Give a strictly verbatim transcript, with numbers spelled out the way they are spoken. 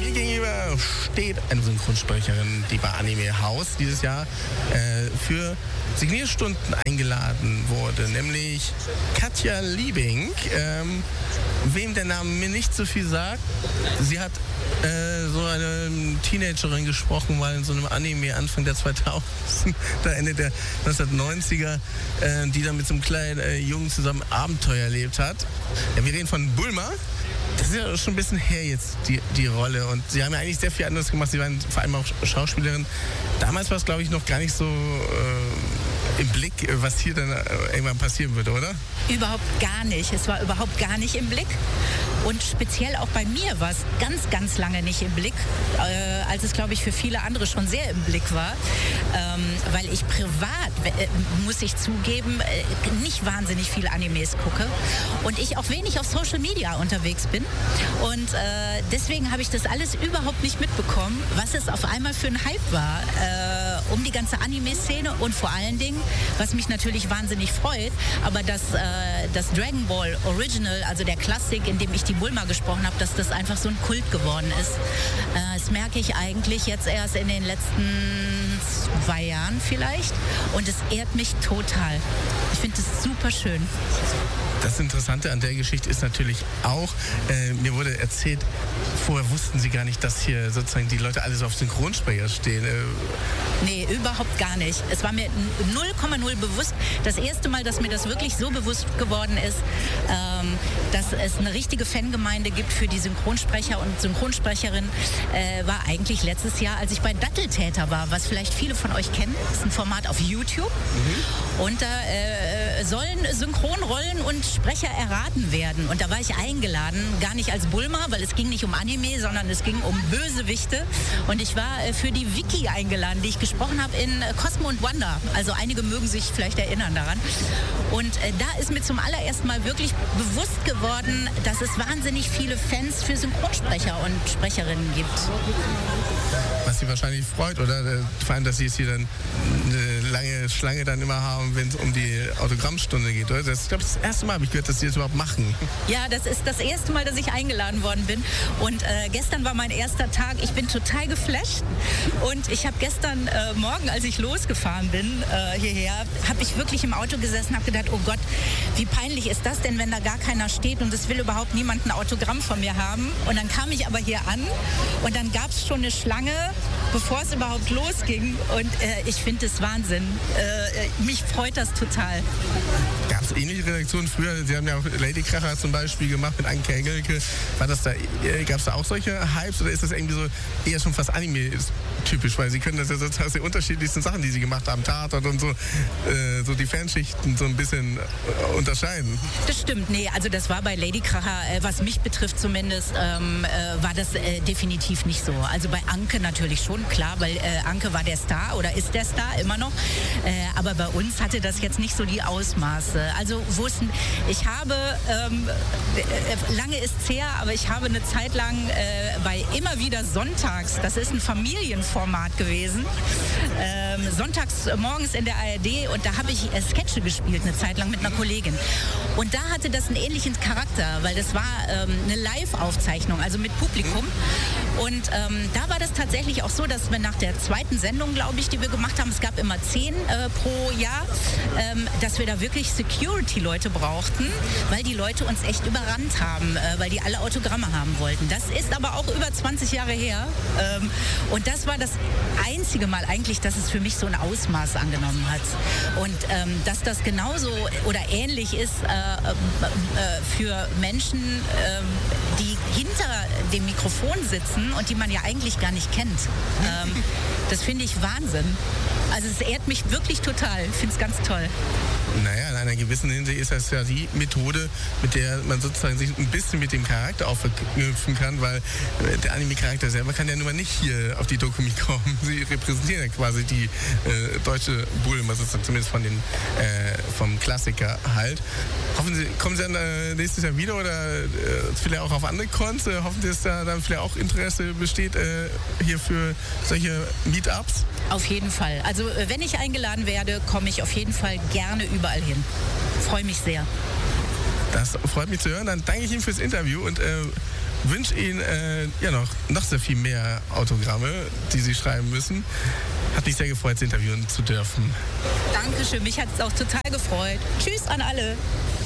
Mir gegenüber steht eine Synchronsprecherin, die bei Anime House dieses Jahr äh, für Signierstunden eingeladen wurde, nämlich Katja Liebing. Ähm, wem der Name mir nicht so viel sagt, sie hat äh, so eine Teenagerin gesprochen, mal in so einem Anime Anfang der zweitausend, da Ende der neunzehnhundertneunziger, äh, die dann mit so einem kleinen äh, Jungen zusammen Abenteuer erlebt hat. Ja, wir reden von Bulma. Das ist ja schon ein bisschen her jetzt, die, die Rolle. Und sie haben ja eigentlich sehr viel anderes gemacht. Sie waren vor allem auch Schauspielerin. Damals war es, glaube ich, noch gar nicht so äh, im Blick, was hier dann äh, irgendwann passieren würde, oder? Überhaupt gar nicht. Es war überhaupt gar nicht im Blick. Und speziell auch bei mir war es ganz, ganz lange nicht im Blick, äh, als es, glaube ich, für viele andere schon sehr im Blick war. Ähm, weil ich privat, äh, muss ich zugeben, äh, nicht wahnsinnig viele Animes gucke. Und ich auch wenig auf Social Media unterwegs bin. Und äh, deswegen habe ich das alles überhaupt nicht mitbekommen, was es auf einmal für ein Hype war äh, um die ganze Anime-Szene und vor allen Dingen, was mich natürlich wahnsinnig freut, aber dass äh, das Dragon Ball Original, also der Klassik, in dem ich die Bulma gesprochen habe, dass das einfach so ein Kult geworden ist. Äh, das merke ich eigentlich jetzt erst in den letzten zwei Jahren vielleicht und es ehrt mich total. Ich finde es super schön. Das Interessante an der Geschichte ist natürlich auch, äh, mir wurde erzählt, vorher wussten Sie gar nicht, dass hier sozusagen die Leute alle so auf Synchronsprecher stehen. Äh, nee, überhaupt gar nicht. Es war mir null Komma null bewusst. Das erste Mal, dass mir das wirklich so bewusst geworden ist, ähm, dass es eine richtige Fangemeinde gibt für die Synchronsprecher und Synchronsprecherin, äh, war eigentlich letztes Jahr, als ich bei Datteltäter war, was vielleicht viele von euch kennen. Das ist ein Format auf YouTube. Mhm. Und da äh, sollen Synchronrollen und Sprecher erraten werden. Und da war ich eingeladen, gar nicht als Bulma, weil es ging nicht um Anime, sondern es ging um Bösewichte. Und ich war äh, für die Vicky eingeladen, die ich gesprochen habe in äh, Cosmo und Wanda. Also einige mögen sich vielleicht erinnern daran. Und äh, da ist mir zum allerersten Mal wirklich bewusst geworden, dass es wahnsinnig viele Fans für Synchronsprecher und Sprecherinnen gibt. Was Sie wahrscheinlich freut, oder? Vor allem, dass Sie jetzt hier dann eine lange Schlange dann immer haben, wenn es um die Autogrammstunde geht, oder? Das ist, glaube ich, das erste Mal habe ich gehört, dass Sie das überhaupt machen. Ja, das ist das erste Mal, dass ich eingeladen worden bin. Und äh, gestern war mein erster Tag. Ich bin total geflasht. Und ich habe gestern äh, Morgen, als ich losgefahren bin äh, hierher, habe ich wirklich im Auto gesessen und habe gedacht, oh Gott, wie peinlich ist das denn, wenn da gar keiner steht und es will überhaupt niemand ein Autogramm von mir haben. Und dann kam ich aber hier an und dann gab es schon eine Schlange, bevor es überhaupt losging. Und äh, ich finde das Wahnsinn. Äh, mich freut das total. Gab es ähnliche Redaktionen früher? Sie haben ja auch Lady Kracher zum Beispiel gemacht mit Anke Engelke. War das da, gab es da auch solche Hypes oder ist das irgendwie so eher schon fast Anime-typisch? Weil Sie können das ja sozusagen aus den unterschiedlichsten Sachen, die Sie gemacht haben, Tatort und so, äh, so die Fanschichten so ein bisschen äh, unterscheiden. Das stimmt, nee, also das war bei Lady Kracher, äh, was mich betrifft zumindest, ähm, äh, war das äh, definitiv nicht so. Also bei Anke natürlich schon, klar, weil äh, Anke war der Star oder ist der Star immer noch. Äh, aber bei uns hatte das jetzt nicht so die Ausmaße. Also wussten, ich habe, ähm, äh, lange ist's her, aber ich habe eine Zeit lang äh, bei immer wieder sonntags, das ist ein Familienformat gewesen, ähm, sonntags morgens in der A R D und da habe ich äh, Sketche gespielt eine Zeit lang mit einer Kollegin. Und da hatte das einen ähnlichen Charakter, weil das war ähm, eine Live-Aufzeichnung, also mit Publikum. Und ähm, da war das tatsächlich auch so, dass wir nach der zweiten Sendung, glaube ich, die wir gemacht haben, es gab immer zehn äh, pro Jahr, ähm, dass wir da wirklich Security-Leute brauchten, weil die Leute uns echt überrannt haben, äh, weil die alle Autogramme haben wollten. Das ist aber auch über zwanzig Jahre her. Ähm, und das war das einzige Mal eigentlich, dass es für mich so ein Ausmaß angenommen hat. Und ähm, dass das genauso oder ähnlich ist äh, äh, für Menschen, äh, die hinter dem Mikrofon sitzen und die man ja eigentlich gar nicht kennt. Ähm, das finde ich Wahnsinn. Also es ehrt mich wirklich total. Ich finde es ganz toll. Naja, in einer gewissen Hinsicht ist das ja die Methode, mit der man sozusagen sich ein bisschen mit dem Charakter auch verknüpfen kann, weil der Anime-Charakter selber kann ja nun mal nicht hier auf die Dokumi kommen. Sie repräsentieren ja quasi die äh, deutsche Bulma, sozusagen zumindest von den, äh, vom Klassiker halt. Hoffen Sie, kommen Sie dann äh, nächstes Jahr wieder oder äh, vielleicht auch auf andere Cons? Äh, hoffen Sie, dass da dann vielleicht auch Interesse besteht äh, hier für solche Meetups? Auf jeden Fall. Also wenn ich eingeladen werde, komme ich auf jeden Fall gerne überall hin. Freue mich sehr. Das freut mich zu hören. Dann danke ich Ihnen fürs Interview und äh, wünsche Ihnen äh, ja noch, noch sehr viel mehr Autogramme, die Sie schreiben müssen. Hat mich sehr gefreut, Sie interviewen zu dürfen. Dankeschön, mich hat es auch total gefreut. Tschüss an alle.